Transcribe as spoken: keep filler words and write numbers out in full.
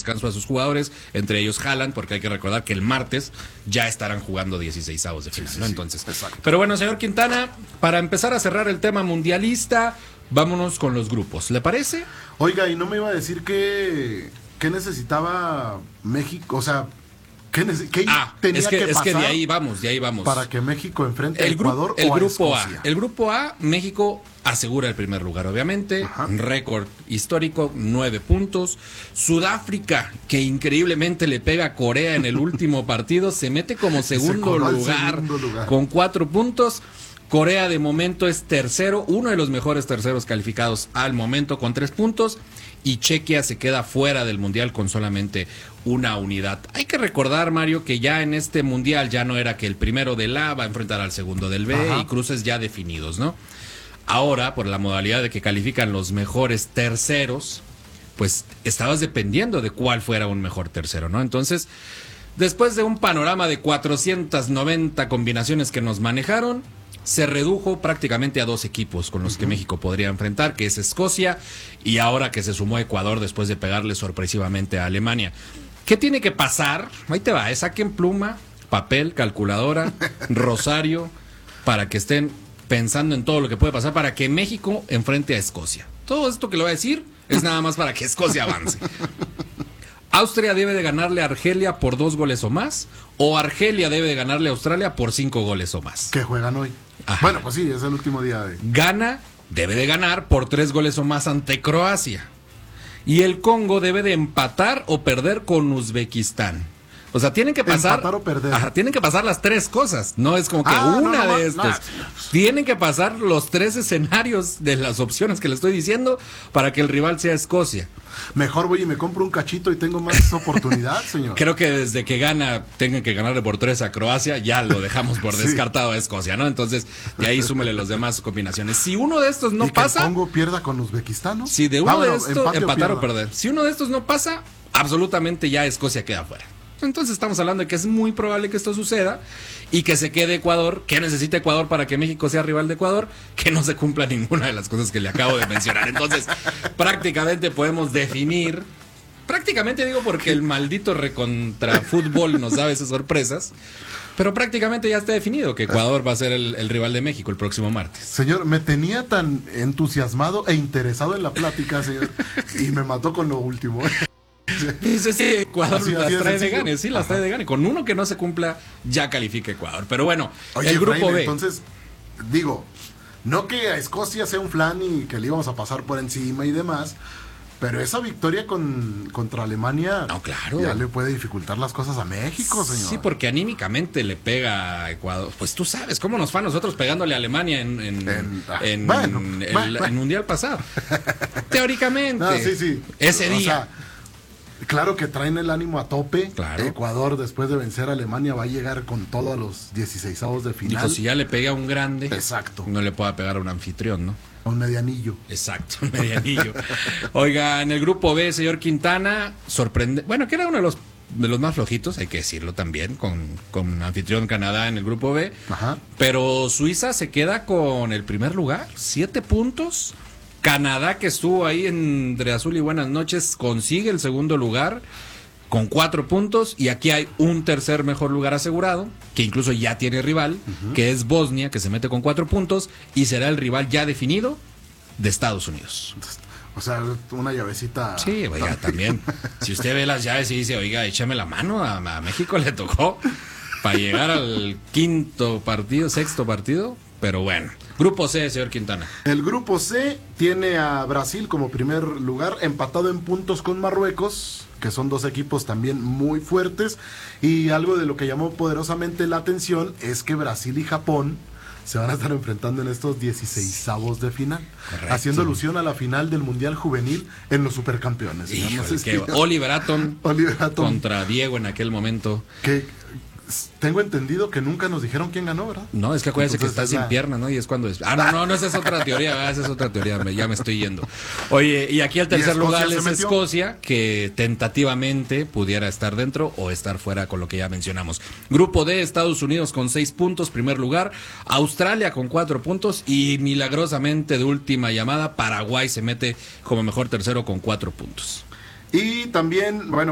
descanso a sus jugadores, entre ellos Haaland, porque hay que recordar que el martes ya estarán jugando dieciseisavos de final, sí, sí, ¿no? Entonces, sí, pero bueno, señor Quintana, para empezar a cerrar el tema mundialista, vámonos con los grupos, ¿le parece? Oiga, y no me iba a decir que, que necesitaba México, o sea, ¿qué, ¿qué ah, tenía es que, que es pasar que de ahí vamos, de ahí vamos. para que México enfrente a el grupo, Ecuador el o a grupo Escocia? A, el grupo A, México asegura el primer lugar, obviamente, Ajá. récord histórico, nueve puntos. Sudáfrica, que increíblemente le pega a Corea en el último partido, se mete como segundo lugar, segundo lugar con cuatro puntos. Corea de momento es tercero, uno de los mejores terceros calificados al momento con tres puntos, y Chequia se queda fuera del mundial con solamente una unidad. Hay que recordar, Mario, que ya en este mundial ya no era que el primero del A va a enfrentar al segundo del B. Ajá. Y cruces ya definidos, ¿no? Ahora, por la modalidad de que califican los mejores terceros, pues estabas dependiendo de cuál fuera un mejor tercero, ¿no? Entonces, después de un panorama de cuatrocientas noventa combinaciones que nos manejaron, se redujo prácticamente a dos equipos con los que México podría enfrentar, que es Escocia, y ahora que se sumó Ecuador después de pegarle sorpresivamente a Alemania. ¿Qué tiene que pasar? Ahí te va, eh, saquen pluma, papel, calculadora, rosario, para que estén pensando en todo lo que puede pasar para que México enfrente a Escocia. Todo esto que le voy a decir es nada más para que Escocia avance. Austria debe de ganarle a Argelia por dos goles o más, o Argelia debe de ganarle a Australia por cinco goles o más. Que juegan hoy. Ajá. Bueno, pues sí, es el último día de... Ghana debe de ganar por tres goles o más ante Croacia. Y el Congo debe de empatar o perder con Uzbekistán. O sea, tienen que pasar... Empatar o perder. Ajá, tienen que pasar las tres cosas. No es como que ah, una no, no, de estos. No. Tienen que pasar los tres escenarios de las opciones que le estoy diciendo para que el rival sea Escocia. Mejor voy y me compro un cachito y tengo más oportunidad, señor. Creo que desde que gana, tengan que ganarle por tres a Croacia, ya lo dejamos por sí. descartado a Escocia, ¿no? Entonces, de ahí súmele los demás combinaciones. Si uno de estos no ¿Y que pasa... el Congo pierda con Uzbekistán, ¿no? Si de uno ah, bueno, de estos, empatar o, o perder. Si uno de estos no pasa, absolutamente ya Escocia queda fuera. Entonces estamos hablando de que es muy probable que esto suceda y que se quede Ecuador. ¿Qué necesita Ecuador para que México sea rival de Ecuador? Que no se cumpla ninguna de las cosas que le acabo de mencionar. Entonces, prácticamente podemos definir, prácticamente digo porque el maldito recontra fútbol nos da a veces sorpresas, pero prácticamente ya está definido que Ecuador va a ser el, el rival de México el próximo martes. Señor, me tenía tan entusiasmado e interesado en la plática, señor, y me mató con lo último. Sí, sí, sí, Ecuador así, las así trae de sencillo. gane, sí, las Ajá. trae de gane. Con uno que no se cumpla, ya califica Ecuador. Pero bueno, Oye, el grupo Efraín, B. Entonces, digo, no que a Escocia sea un flan y que le íbamos a pasar por encima y demás, pero esa victoria con, contra Alemania no, claro. ya le puede dificultar las cosas a México, señor. Sí, porque anímicamente le pega a Ecuador. Pues tú sabes cómo nos fue a nosotros pegándole a Alemania en, en, en, ah, en, bueno, el, bueno, bueno. el Mundial pasado. Teóricamente. No, sí, sí. Ese o día. Sea, claro que traen el ánimo a tope. Claro. Ecuador, después de vencer a Alemania, va a llegar con todo a los dieciseisavos de final. Dijo, si ya le pega a un grande, exacto, no le pueda pegar a un anfitrión, ¿no? A un medianillo. Exacto, un medianillo. Oiga, en el grupo B, señor Quintana, sorprende. Bueno, que era uno de los de los más flojitos, hay que decirlo también, con, con anfitrión Canadá en el grupo B. Ajá. Pero Suiza se queda con el primer lugar, siete puntos. Canadá, que estuvo ahí entre azul y buenas noches, consigue el segundo lugar con cuatro puntos. Y aquí hay un tercer mejor lugar asegurado, que incluso ya tiene rival, uh-huh. que es Bosnia, que se mete con cuatro puntos y será el rival ya definido de Estados Unidos. O sea, una llavecita. Sí, oiga, también. Si usted ve las llaves y dice, oiga, échame la mano, a, a México le tocó para llegar al quinto partido, sexto partido, pero bueno. Grupo C, señor Quintana. El grupo C tiene a Brasil como primer lugar, empatado en puntos con Marruecos, que son dos equipos también muy fuertes, y algo de lo que llamó poderosamente la atención es que Brasil y Japón se van a estar enfrentando en estos dieciseisavos de final. Correcto. Haciendo alusión a la final del Mundial Juvenil en los Supercampeones. Híjole, no sé que si... Oliver Atom, Oliver Atom contra Diego en aquel momento. Que tengo entendido que nunca nos dijeron quién ganó, ¿verdad? No, es que acuérdense que está sin la... pierna, ¿no? Y es cuando... Es... Ah, no, no, no, esa es otra teoría, esa es otra teoría, me, ya me estoy yendo. Oye, y aquí el tercer lugar es Escocia, que tentativamente pudiera estar dentro o estar fuera con lo que ya mencionamos. Grupo D, Estados Unidos con seis puntos, primer lugar. Australia con cuatro puntos y milagrosamente de última llamada, Paraguay se mete como mejor tercero con cuatro puntos. Y también, bueno,